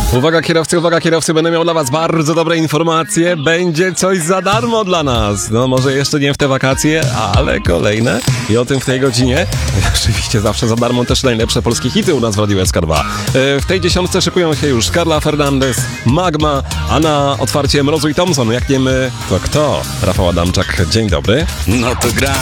Uwaga kierowcy, będę miał dla was bardzo dobre informacje. Będzie coś za darmo dla nas. No może jeszcze nie w te wakacje, ale kolejne. I o tym w tej godzinie. Oczywiście zawsze za darmo też najlepsze polskie hity u nas w Radiu SK2. W tej dziesiątce szykują się już Carla Fernandez, Magma, a na otwarcie Mrozu i Thompson. Jak nie my, to kto? Rafał Adamczak, dzień dobry. No to gra.